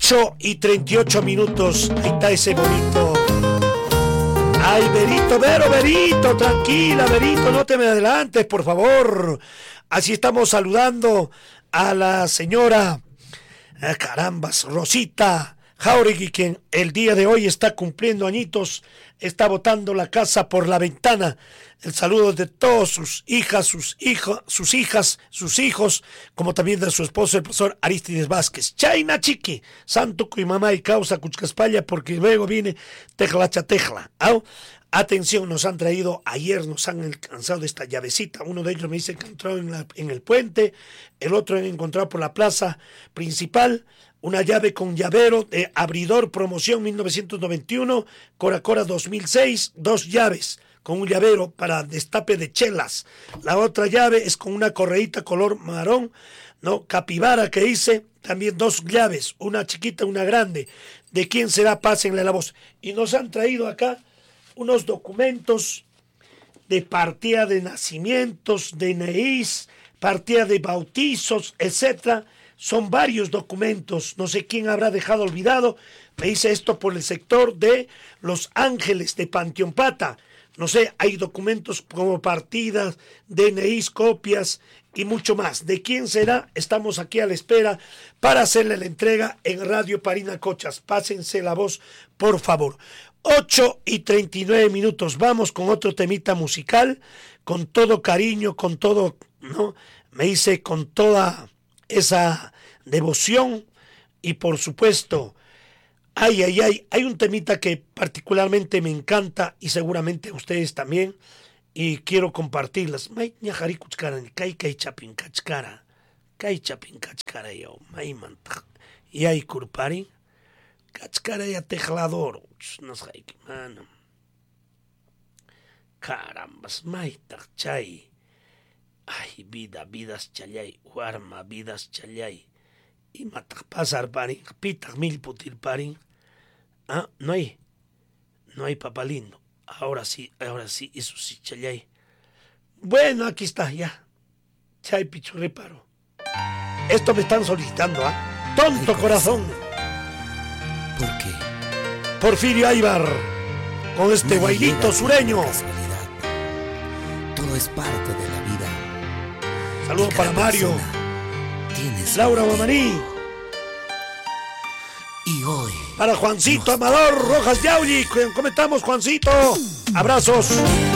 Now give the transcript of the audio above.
8:38. Ahí está ese bonito. Ay, Berito, Berito, tranquila, Berito, no te me adelantes, por favor. Así estamos saludando a la señora, carambas, Rosita Jauregui, quien el día de hoy está cumpliendo añitos, está botando la casa por la ventana. El saludo de todos sus hijas, sus hijos, como también de su esposo, el profesor Aristides Vázquez. Chaina chiqui, santo y mamá y causa cuchcaspalla, porque luego viene tejla. Atención, nos han traído, ayer nos han alcanzado esta llavecita. Uno de ellos me dice que encontró en el puente, el otro han encontrado por la plaza principal. Una llave con llavero de abridor promoción 1991, Cora 2006, 2 llaves con un llavero para destape de chelas. La otra llave es con una correíta color marrón, ¿no? Capibara, que dice, también 2 llaves, una chiquita, una grande. ¿De quién será? Pásenle la voz. Y nos han traído acá unos documentos de partida de nacimientos, DNIs, partida de bautizos, etcétera. Son varios documentos, no sé quién habrá dejado olvidado. Me dice esto por el sector de Los Ángeles, de Panteón Pata. No sé, hay documentos como partidas, DNIs, copias y mucho más. ¿De quién será? Estamos aquí a la espera para hacerle la entrega en Radio Parinacochas. Pásense la voz, por favor. 8:39. Vamos con otro temita musical, con todo cariño, con todo, ¿no? Me dice con toda esa devoción y por supuesto, hay un temita que particularmente me encanta y seguramente a ustedes también y quiero compartirlas. May ñajari kuchkara ni kai chapin kachkara yo may manta y hay kurpari kachkara ya tejlador no sé qué mano carambas may chay. Ay, vidas chalay, warma, vidas chalay. Y matak pasar parin, pitak mil putil parin. No hay papalindo. Ahora sí, eso sí, chalay. Bueno, aquí está, ya. Chay pichu reparo. Esto me están solicitando, Tonto corazón. ¿Por qué? Porfirio Aybar, con este guaidito sureño. Todo es parte de la vida. Saludos para Mario, Laura Mamaní. Y hoy para Juancito Amador Rojas Yauli. ¿Cómo estamos, Juancito? Abrazos.